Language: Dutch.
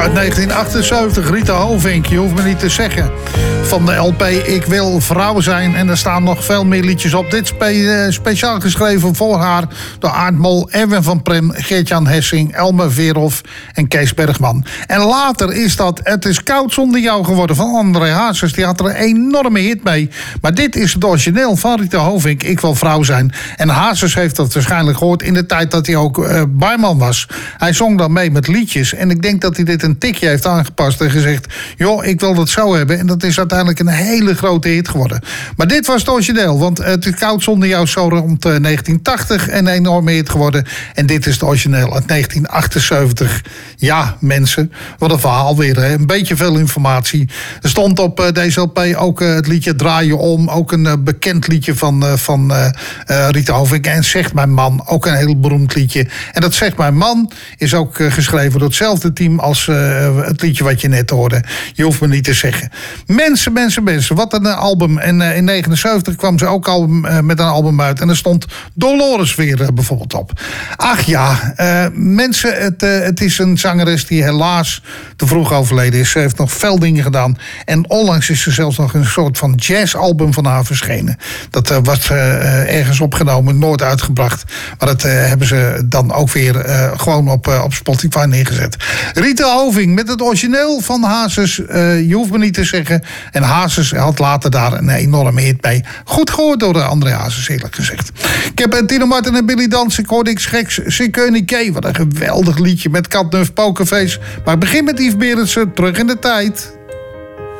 Uit 1978, Rita Hovink, je hoeft me niet te zeggen. Van de LP Ik Wil Vrouw Zijn. En er staan nog veel meer liedjes op. Dit speciaal geschreven voor haar door Aardmol, Erwin van Prem, Geert-Jan Hessing, Elmer Veerhoff en Kees Bergman. En later is dat Het is koud zonder jou geworden van André Hazes. Die had er een enorme hit mee. Maar dit is het origineel van Rita Hovink, Ik Wil Vrouw Zijn. En Hazes heeft dat waarschijnlijk gehoord in de tijd dat hij ook barman was. Hij zong dan mee met liedjes. En ik denk dat hij dit een tikje heeft aangepast en gezegd, joh, ik wil dat zo hebben. En dat is uiteindelijk een hele grote hit geworden. Maar dit was het origineel, want Het is koud zonder jou zo rond 1980 een enorme hit geworden. En dit is het origineel uit 1978. Ja, mensen, wat een verhaal weer. Hè? Een beetje veel informatie. Er stond op deze LP ook het liedje Draai je om. Ook een bekend liedje van Rita Hovink. En Zegt mijn man, ook een heel beroemd liedje. En dat Zegt mijn man is ook geschreven door hetzelfde team als het liedje wat je net hoorde. Je hoeft me niet te zeggen. Mensen, wat een album. En in 79 kwam ze ook al met een album uit. En er stond Dolores weer bijvoorbeeld op. Ach ja, mensen, het is een zangeres die helaas te vroeg overleden is. Ze heeft nog veel dingen gedaan. En onlangs is er zelfs nog een soort van jazzalbum van haar verschenen. Dat was ergens opgenomen, nooit uitgebracht. Maar dat hebben ze dan ook weer gewoon op Spotify neergezet. Rita Hovink met het origineel van Hazes. Je hoeft me niet te zeggen. En Hazes had later daar een enorme hit mee. Goed gehoord door André Hazes, eerlijk gezegd. Ik heb Tino Martin en Billy Dans. Ik hoorde X Geks, Sikeunie. Wat een geweldig liedje met Katnuf Pokerface. Maar ik begin met Yves Berendsen, Terug in de Tijd.